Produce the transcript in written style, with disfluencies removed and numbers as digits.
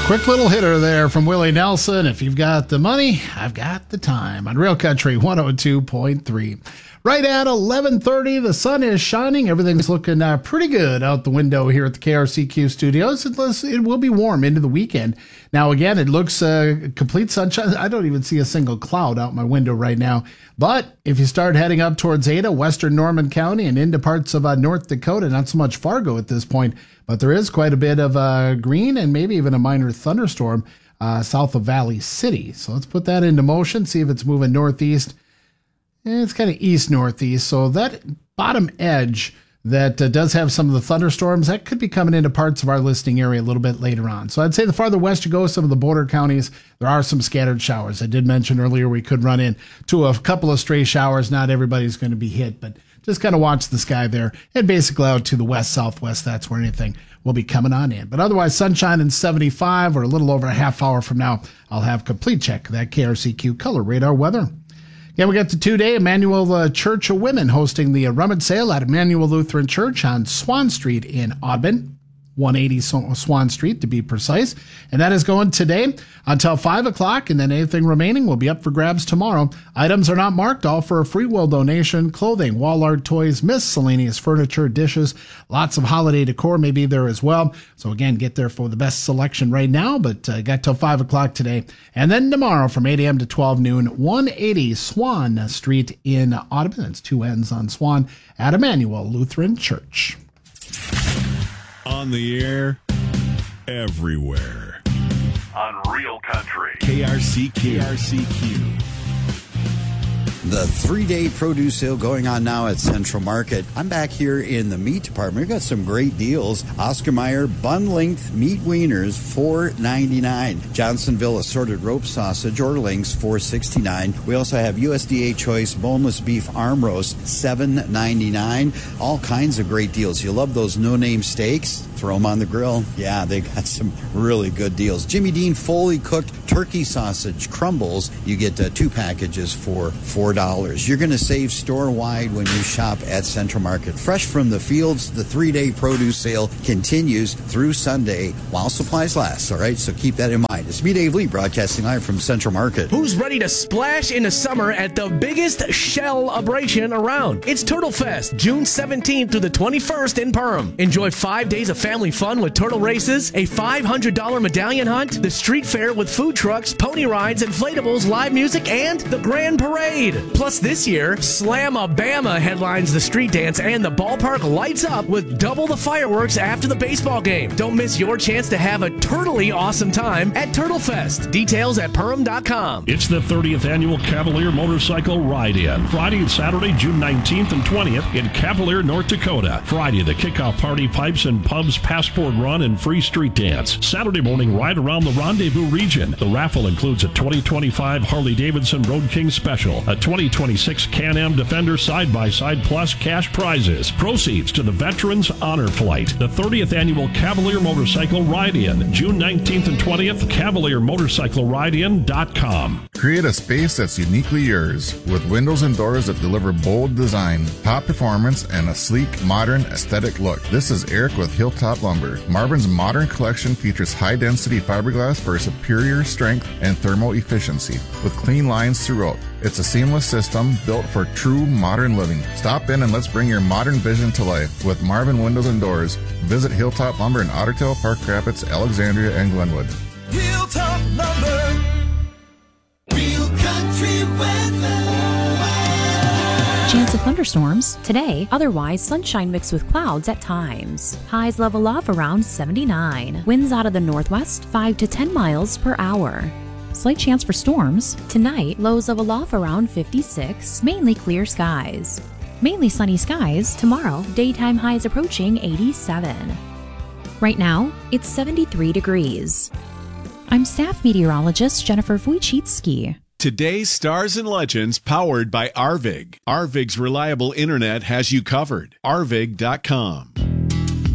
Quick little hitter there from Willie Nelson. If you've got the money, I've got the time. On Real Country 102.3. Right at 11:30, the sun is shining. Everything's looking pretty good out the window here at the KRCQ studios. It will be warm into the weekend. Now, again, it looks complete sunshine. I don't even see a single cloud out my window right now. But if you start heading up towards Ada, western Norman County, and into parts of North Dakota, not so much Fargo at this point, but there is quite a bit of green and maybe even a minor thunderstorm south of Valley City. So let's put that into motion, see if it's moving northeast. It's kind of east-northeast, so that bottom edge that does have some of the thunderstorms, that could be coming into parts of our listing area a little bit later on. So I'd say the farther west you go, some of the border counties, there are some scattered showers. I did mention earlier we could run into a couple of stray showers. Not everybody's going to be hit, but just kind of watch the sky there. And basically out to the west, southwest, that's where anything will be coming on in. But otherwise, sunshine in 75 or a little over a half hour from now, I'll have complete check of that KRCQ color radar weather. Yeah, we got the 2-day Emmanuel Church of Women hosting the rummage sale at Emmanuel Lutheran Church on Swan Street in Audubon. 180 Swan Street to be precise. And that is going today until 5 o'clock, and then anything remaining will be up for grabs tomorrow. Items are not marked, all for a free will donation. Clothing, wall art, toys, miscellaneous furniture, dishes, lots of holiday decor may be there as well. So again, get there for the best selection right now, but got till 5 o'clock today. And then tomorrow from 8 a.m. to 12 noon, 180 Swan Street in Audubon. That's two ends on Swan at Emmanuel Lutheran Church. On the air, everywhere. On Real Country. KRCQ. The 3-day produce sale going on now at Central Market. I'm back here in the meat department. We've got some great deals. Oscar Mayer bun-length meat wieners, $4.99. Johnsonville assorted rope sausage or links, $4.69. We also have USDA choice boneless beef arm roast, $7.99. All kinds of great deals. You love those no-name steaks? Throw them on the grill. Yeah, they got some really good deals. Jimmy Dean Foley cooked turkey sausage crumbles. You get 2 packages for $4. You're going to save store-wide when you shop at Central Market. Fresh from the fields, the 3-day produce sale continues through Sunday while supplies last. All right, so keep that in mind. It's me, Dave Lee, broadcasting live from Central Market. Who's ready to splash into summer at the biggest shell-abration around? It's Turtle Fest, June 17th through the 21st in Perham. Enjoy 5 days of family fun with turtle races, a $500 medallion hunt, the street fair with food trucks, pony rides, inflatables, live music, and the grand parade. Plus this year, Slam-a-Bama headlines the street dance, and the ballpark lights up with double the fireworks after the baseball game. Don't miss your chance to have a turtly awesome time at Turtle Fest. Details at Perham.com. It's the 30th annual Cavalier Motorcycle Ride-In. Friday and Saturday, June 19th and 20th in Cavalier, North Dakota. Friday, the kickoff party, pipes and pubs, passport run, and free street dance. Saturday morning, ride around the Rendezvous region. The raffle includes a 2025 Harley-Davidson Road King Special, a 2026 Can-Am Defender Side-by-Side Plus cash prizes. Proceeds to the Veterans Honor Flight. The 30th annual Cavalier Motorcycle Ride-In, June 19th and 20th, CavalierMotorcycleRide-In.com. Create a space that's uniquely yours with windows and doors that deliver bold design, top performance, and a sleek, modern, aesthetic look. This is Eric with Hilltop Lumber. Marvin's modern collection features high-density fiberglass for superior strength and thermal efficiency with clean lines throughout. It's a seamless system built for true modern living. Stop in and let's bring your modern vision to life with Marvin Windows and Doors. Visit Hilltop Lumber in Ottertail, Park Rapids, Alexandria, and Glenwood. Hilltop Lumber. Real Country weather. Chance of thunderstorms today, otherwise sunshine mixed with clouds at times. Highs level off around 79. Winds out of the northwest 5 to 10 miles per hour. Slight chance for storms. Tonight, lows level off around 56, mainly clear skies. Mainly sunny skies. Tomorrow, daytime highs approaching 87. Right now, it's 73 degrees. I'm staff meteorologist Jennifer Wojcicki. Today's Stars and Legends powered by Arvig. Arvig's reliable internet has you covered. Arvig.com.